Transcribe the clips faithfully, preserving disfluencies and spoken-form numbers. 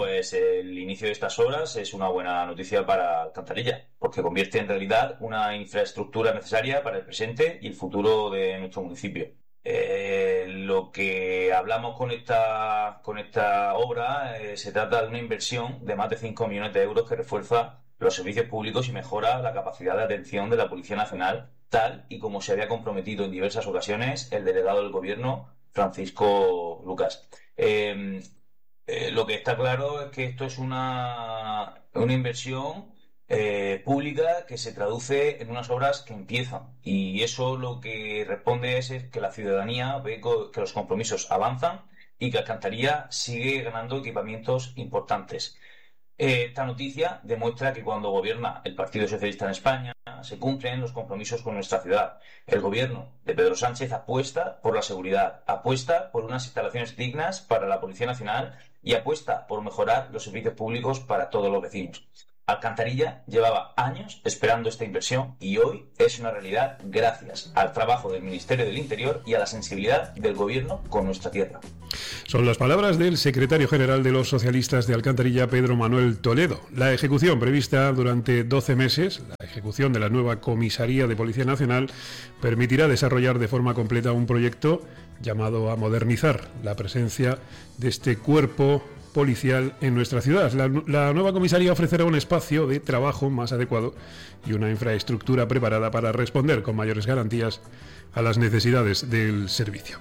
pues el inicio de estas obras es una buena noticia para Alcantarilla, porque convierte en realidad una infraestructura necesaria para el presente y el futuro de nuestro municipio. Eh, lo que hablamos con esta, con esta obra eh, se trata de una inversión de más de cinco millones de euros que refuerza los servicios públicos y mejora la capacidad de atención de la Policía Nacional, tal y como se había comprometido en diversas ocasiones el delegado del Gobierno, Francisco Lucas. Eh, eh, lo que está claro es que esto es una, una inversión eh, pública que se traduce en unas obras que empiezan, y eso lo que responde es, es que la ciudadanía ve que los compromisos avanzan y que Alcantarilla sigue ganando equipamientos importantes. Esta noticia demuestra que cuando gobierna el Partido Socialista en España se cumplen los compromisos con nuestra ciudad. El gobierno de Pedro Sánchez apuesta por la seguridad, apuesta por unas instalaciones dignas para la Policía Nacional y apuesta por mejorar los servicios públicos para todos los vecinos. Alcantarilla llevaba años esperando esta inversión y hoy es una realidad gracias al trabajo del Ministerio del Interior y a la sensibilidad del Gobierno con nuestra tierra. Son las palabras del secretario general de los socialistas de Alcantarilla, Pedro Manuel Toledo. La ejecución prevista durante doce meses, la ejecución de la nueva comisaría de Policía Nacional, permitirá desarrollar de forma completa un proyecto llamado a modernizar la presencia de este cuerpo policial en nuestra ciudad. La, la nueva comisaría ofrecerá un espacio de trabajo más adecuado y una infraestructura preparada para responder con mayores garantías a las necesidades del servicio.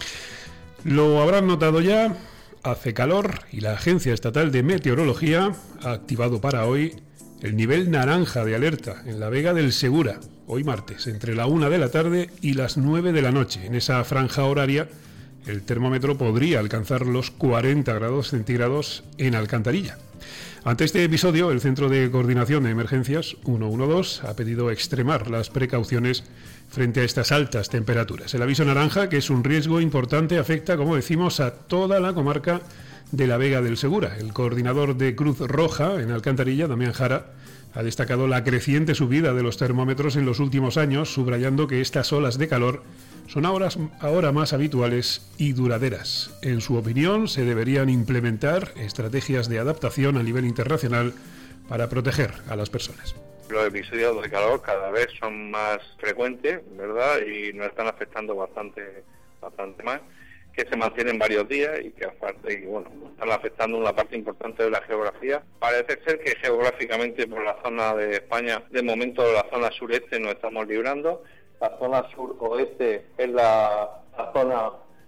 Lo habrán notado ya, hace calor y la Agencia Estatal de Meteorología ha activado para hoy el nivel naranja de alerta en la Vega del Segura, hoy martes, entre la una de la tarde y las nueve de la noche. En esa franja horaria el termómetro podría alcanzar los cuarenta grados centígrados en Alcantarilla. Ante este episodio, el Centro de Coordinación de Emergencias ciento doce ha pedido extremar las precauciones frente a estas altas temperaturas. El aviso naranja, que es un riesgo importante, afecta, como decimos, a toda la comarca de la Vega del Segura. El coordinador de Cruz Roja en Alcantarilla, Damián Jara, ha destacado la creciente subida de los termómetros en los últimos años, subrayando que estas olas de calor son ahora, ahora más habituales y duraderas. En su opinión, se deberían implementar estrategias de adaptación a nivel internacional para proteger a las personas. Los episodios de calor cada vez son más frecuentes, ¿verdad? Y nos están afectando bastante, bastante más, que se mantienen varios días y que aparte, y bueno, están afectando una parte importante de la geografía. Parece ser que geográficamente por la zona de España, de momento la zona sureste nos estamos librando. La zona sur-oeste es la, la zona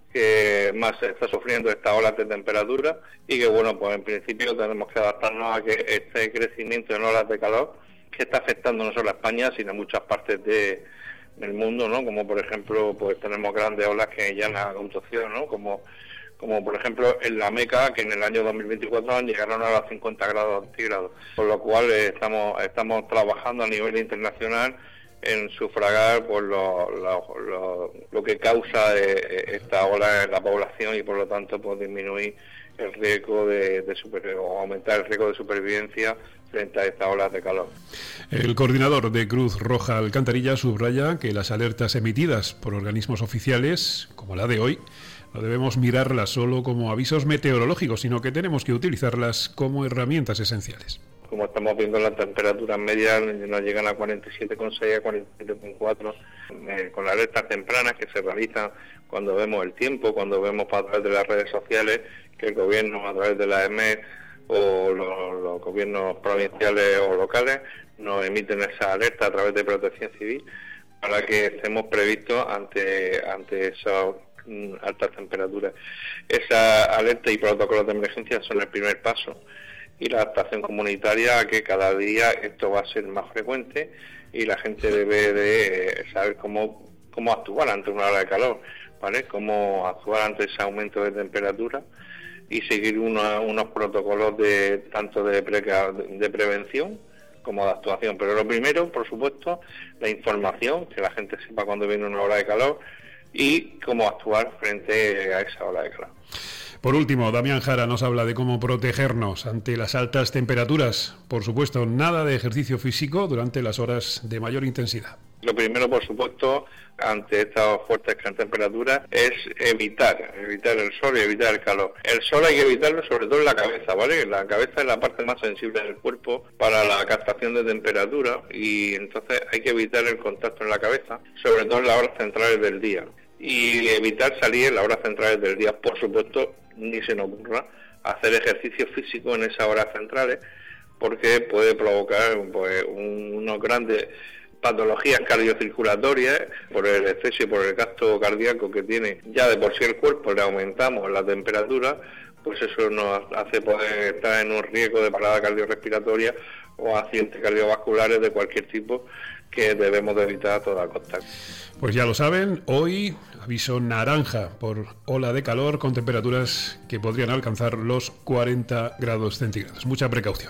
que más está sufriendo estas olas de temperatura y que, bueno, pues en principio tenemos que adaptarnos a que este crecimiento en olas de calor que está afectando no solo a España, sino a muchas partes de, del mundo, ¿no? Como por ejemplo, pues tenemos grandes olas que ya han acontecido, ¿no? Como, como por ejemplo en la Meca, que en el año dos mil veinticuatro llegaron a los cincuenta grados centígrados, por lo cual eh, estamos, estamos trabajando a nivel internacional en sufragar pues, lo, lo, lo, lo que causa eh, esta ola en la población y por lo tanto pues, disminuir el riesgo de, de super, o aumentar el riesgo de supervivencia frente a estas olas de calor. El coordinador de Cruz Roja Alcantarilla subraya que las alertas emitidas por organismos oficiales, como la de hoy, no debemos mirarlas solo como avisos meteorológicos, sino que tenemos que utilizarlas como herramientas esenciales. Como estamos viendo, las temperaturas medias nos llegan a cuarenta y siete coma seis a cuarenta y siete coma cuatro, eh, con las alertas tempranas que se realizan cuando vemos el tiempo, cuando vemos a través de las redes sociales que el gobierno, a través de la E M E o los, los gobiernos provinciales o locales, nos emiten esa alerta a través de Protección Civil para que estemos previstos ante, ante esas mm, altas temperaturas. Esa alerta y protocolos de emergencia son el primer paso, y la adaptación comunitaria a que cada día esto va a ser más frecuente y la gente debe de saber cómo cómo actuar ante una ola de calor, ¿vale? Cómo actuar ante ese aumento de temperatura y seguir una, unos protocolos de tanto de, preca, de prevención como de actuación. Pero lo primero, por supuesto, la información, que la gente sepa cuándo viene una ola de calor y cómo actuar frente a esa ola de calor. Por último, Damián Jara nos habla de cómo protegernos ante las altas temperaturas. Por supuesto, nada de ejercicio físico durante las horas de mayor intensidad. Lo primero, por supuesto, ante estas fuertes temperaturas, es evitar, evitar el sol y evitar el calor. El sol hay que evitarlo sobre todo en la cabeza, ¿vale? La cabeza es la parte más sensible del cuerpo para la captación de temperatura y entonces hay que evitar el contacto en la cabeza, sobre todo en las horas centrales del día. Y evitar salir en las horas centrales del día, por supuesto, ni se nos ocurra hacer ejercicio físico en esas horas centrales, porque puede provocar pues, un, unos grandes patologías cardiocirculatorias por el exceso y por el gasto cardíaco que tiene ya de por sí el cuerpo, le aumentamos la temperatura, pues eso nos hace poder estar en un riesgo de parada cardiorrespiratoria o accidentes cardiovasculares de cualquier tipo que debemos de evitar a toda costa. Pues ya lo saben, hoy aviso naranja por ola de calor con temperaturas que podrían alcanzar los cuarenta grados centígrados. Mucha precaución.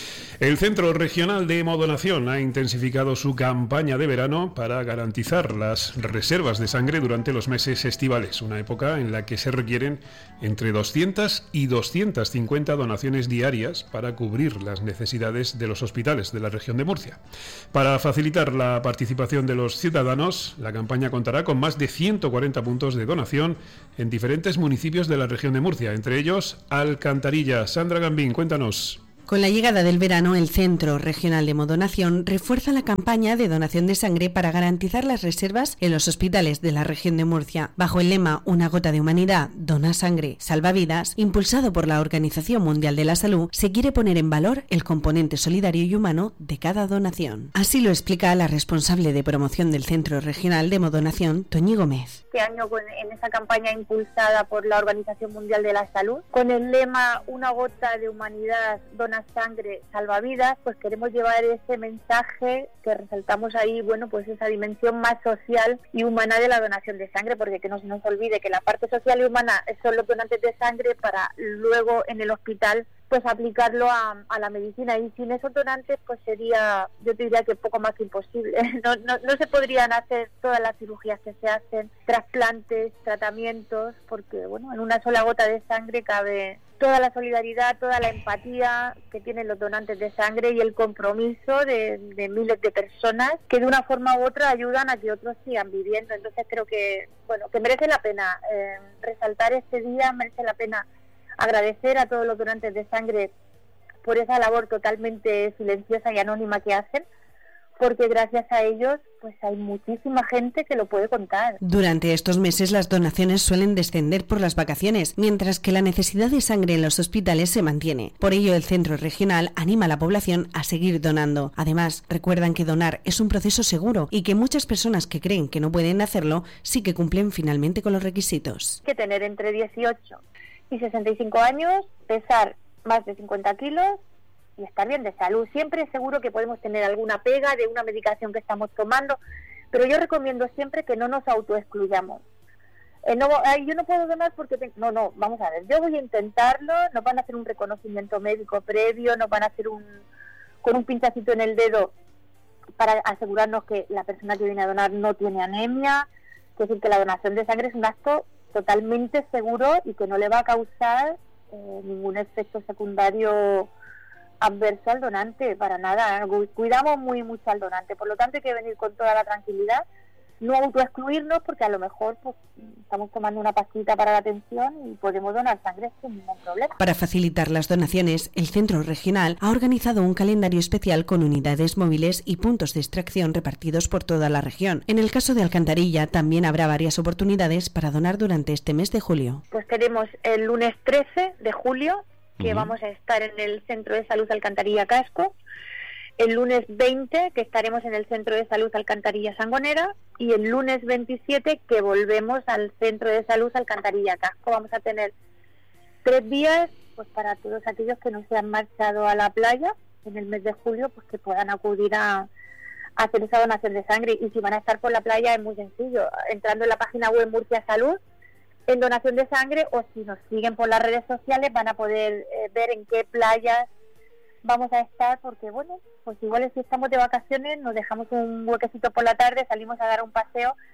El Centro Regional de Hemodonación ha intensificado su campaña de verano para garantizar las reservas de sangre durante los meses estivales, una época en la que se requieren entre doscientas y doscientas cincuenta donaciones diarias para cubrir las necesidades de los hospitales de la región de Murcia. Para facilitar la participación de los ciudadanos, la campaña contará con más de ciento cuarenta puntos de donación en diferentes municipios de la región de Murcia, entre ellos Alcantarilla. Sandra Gambín, cuéntanos. Con la llegada del verano, el Centro Regional de Hemodonación refuerza la campaña de donación de sangre para garantizar las reservas en los hospitales de la región de Murcia. Bajo el lema Una gota de humanidad, dona sangre, salva vidas, impulsado por la Organización Mundial de la Salud, se quiere poner en valor el componente solidario y humano de cada donación. Así lo explica la responsable de promoción del Centro Regional de Hemodonación, Toñi Gómez. Este año en esa campaña impulsada por la Organización Mundial de la Salud, con el lema Una gota de humanidad, dona sangre, salva vidas, pues queremos llevar ese mensaje que resaltamos ahí, bueno, pues esa dimensión más social y humana de la donación de sangre, porque que no se nos olvide que la parte social y humana son los donantes de sangre para luego en el hospital pues aplicarlo a, a la medicina, y sin esos donantes pues sería, yo te diría que poco más que imposible. No, no, no se podrían hacer todas las cirugías que se hacen, trasplantes, tratamientos, porque bueno, en una sola gota de sangre cabe toda la solidaridad, toda la empatía que tienen los donantes de sangre y el compromiso de, de miles de personas que de una forma u otra ayudan a que otros sigan viviendo. Entonces creo que, bueno, que merece la pena eh, resaltar este día, merece la pena agradecer a todos los donantes de sangre por esa labor totalmente silenciosa y anónima que hacen, porque gracias a ellos pues hay muchísima gente que lo puede contar. Durante estos meses las donaciones suelen descender por las vacaciones, mientras que la necesidad de sangre en los hospitales se mantiene. Por ello el Centro Regional anima a la población a seguir donando. Además, recuerdan que donar es un proceso seguro y que muchas personas que creen que no pueden hacerlo sí que cumplen finalmente con los requisitos. Hay que tener entre dieciocho y sesenta y cinco años, pesar más de cincuenta kilos y estar bien de salud. Siempre seguro que podemos tener alguna pega de una medicación que estamos tomando, pero yo recomiendo siempre que no nos autoexcluyamos. Eh, no, ay, yo no puedo donar porque... Te... No, no, vamos a ver, yo voy a intentarlo, nos van a hacer un reconocimiento médico previo, nos van a hacer un... con un pinchacito en el dedo para asegurarnos que la persona que viene a donar no tiene anemia, es decir, que la donación de sangre es un acto totalmente seguro y que no le va a causar eh, ningún efecto secundario adverso al donante, para nada. Cuidamos muy mucho al donante, por lo tanto hay que venir con toda la tranquilidad, no autoexcluirnos, porque a lo mejor pues, estamos tomando una pastillita para la tensión y podemos donar sangre sin ningún problema. Para facilitar las donaciones, el Centro Regional ha organizado un calendario especial con unidades móviles y puntos de extracción repartidos por toda la región. En el caso de Alcantarilla también habrá varias oportunidades para donar durante este mes de julio. Pues tenemos el lunes trece de julio, que uh-huh. vamos a estar en el Centro de Salud Alcantarilla Casco, el lunes veinte, que estaremos en el Centro de Salud Alcantarilla Sangonera, y el lunes veintisiete, que volvemos al Centro de Salud Alcantarilla Casco. Vamos a tener tres días pues para todos aquellos que no se han marchado a la playa en el mes de julio, pues que puedan acudir a, a hacer esa donación de sangre. Y si van a estar por la playa es muy sencillo, entrando en la página web Murcia Salud, en donación de sangre, o si nos siguen por las redes sociales van a poder eh, ver en qué playas vamos a estar, porque bueno, pues igual si estamos de vacaciones nos dejamos un huequecito por la tarde, salimos a dar un paseo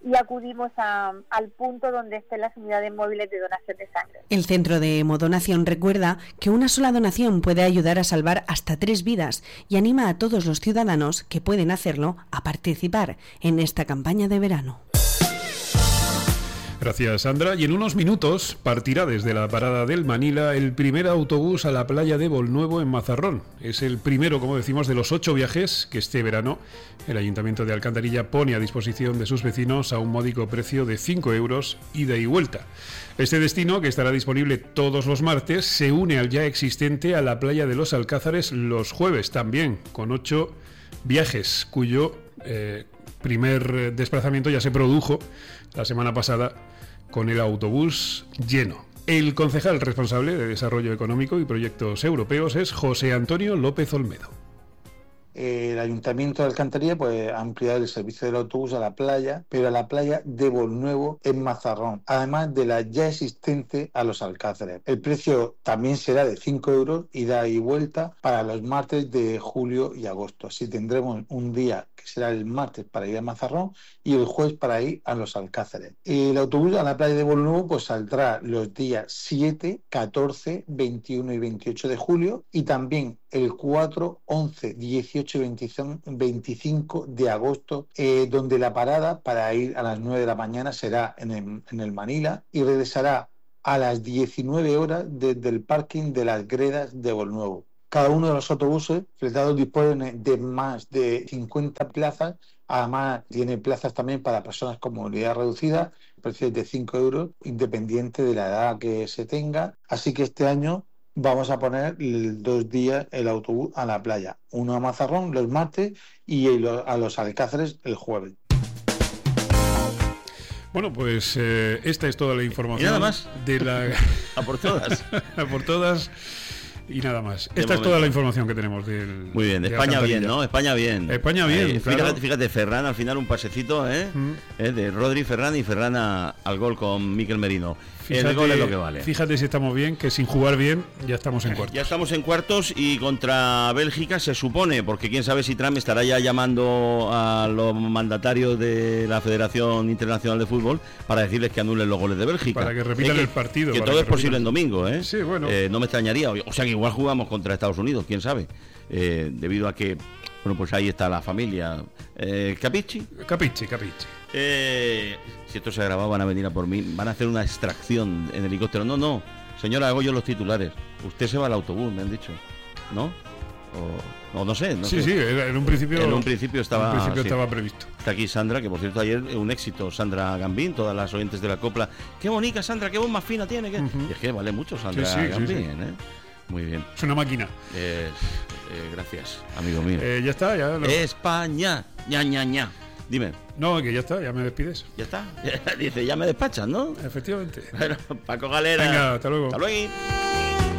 y acudimos a, al punto donde estén las unidades móviles de donación de sangre. El Centro de Hemodonación recuerda que una sola donación puede ayudar a salvar hasta tres vidas y anima a todos los ciudadanos que pueden hacerlo a participar en esta campaña de verano. Gracias, Sandra. Y en unos minutos partirá desde la parada del Manila el primer autobús a la playa de Bolnuevo en Mazarrón. Es el primero, como decimos, de los ocho viajes que este verano el Ayuntamiento de Alcantarilla pone a disposición de sus vecinos a un módico precio de cinco euros ida y vuelta. Este destino, que estará disponible todos los martes, se une al ya existente a la playa de los Alcázares los jueves también, con ocho viajes, cuyo eh, primer desplazamiento ya se produjo la semana pasada con el autobús lleno. El concejal responsable de Desarrollo Económico y Proyectos Europeos es José Antonio López Olmedo. El Ayuntamiento de Alcantarilla pues, ha ampliado el servicio del autobús a la playa, pero a la playa de Bolnuevo en Mazarrón, además de la ya existente a los Alcázares. El precio también será de cinco euros, ida y vuelta, para los martes de julio y agosto. Así tendremos un día que será el martes para ir a Mazarrón y el jueves para ir a los Alcázares. El autobús a la playa de Bolnuevo pues, saldrá los días siete, catorce, veintiuno y veintiocho de julio y también el cuatro, once, dieciocho y veinticinco de agosto, eh, donde la parada para ir a las nueve de la mañana será en el, en el Manila y regresará a las diecinueve horas desde el parking de las Gredas de Bolnuevo. Cada uno de los autobuses fletados dispone de más de cincuenta plazas. Además, tiene plazas también para personas con movilidad reducida, precios de cinco euros, independiente de la edad que se tenga. Así que este año vamos a poner dos días el autobús a la playa. Uno a Mazarrón los martes y a los Alcázares el jueves. Bueno, pues eh, esta es toda la información. ¿Y nada más? De la... a por todas. a por todas. Y nada más. De Esta momento. es toda la información que tenemos del. Muy bien, de España Alcantarilla. bien, ¿no? España bien. España bien, Eh, claro. fíjate, fíjate, Ferran al final un pasecito, ¿eh? Mm. Eh, de Rodri, Ferran y Ferran a- al gol con Mikel Merino. Fíjate, el gol es lo que vale. Fíjate si estamos bien, que sin jugar bien ya estamos en cuartos. Ya estamos en cuartos y contra Bélgica se supone, porque quién sabe si Trump estará ya llamando a los mandatarios de la Federación Internacional de Fútbol para decirles que anulen los goles de Bélgica. Para que repitan Eh, el partido, Que para todo que es posible repitan. en domingo, ¿eh? Sí, bueno. Eh, no me extrañaría. O sea que igual jugamos contra Estados Unidos, quién sabe. Eh, debido a que, bueno, pues ahí está la familia. Eh, Capichi. Capichi, capichi. Eh, si esto se ha grabado van a venir a por mí, van a hacer una extracción en helicóptero. No, no, señora, hago yo los titulares. Usted se va al autobús, me han dicho, ¿no? O, o no sé, no Sí, sé. sí, era- en un principio. En un principio estaba, en un principio sí. estaba previsto. Está aquí Sandra, que por cierto ayer un éxito, Sandra Gambín, todas las oyentes de la copla. Qué bonita Sandra, qué voz más fina tiene. Qué... Ujú. Y es que vale mucho Sandra Sí, sí, sí, Gambín, sí. ¿eh? Muy bien. Es una máquina. Eh, eh, gracias, amigo mío. Eh, ya está, ya. lo- España, ña, ña, ña. Dime, No, que ya está, ya me despides. ¿ya está? Dice, ya me despachas, ¿no? Efectivamente. Bueno, Paco Galera. Venga, hasta luego. Hasta luego.